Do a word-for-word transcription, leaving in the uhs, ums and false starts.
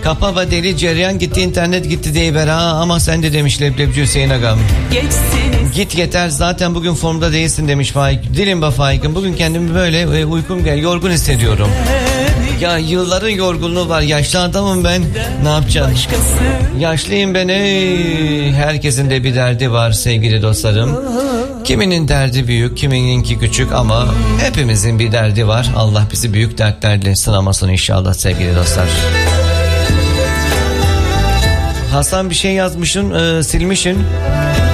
Kapa ve deli cereyan gitti, internet gitti deyiver ha. Ama sen de demiş Leblepçi Hüseyin Agam. Geçsiniz. Git yeter, zaten bugün formda değilsin demiş Faik. Dilim be Faik'im, bugün kendimi böyle e, uykum gel, yorgun hissediyorum. Ya yılların yorgunluğu var, yaşlı adamım ben, ne yapacağım? Yaşlıyım ben, ey. Herkesin de bir derdi var sevgili dostlarım. Kiminin derdi büyük, kimininki küçük ama hepimizin bir derdi var. Allah bizi büyük dertlerle sınamasın inşallah sevgili dostlar. Hasan bir şey yazmışsın, e, silmişsin.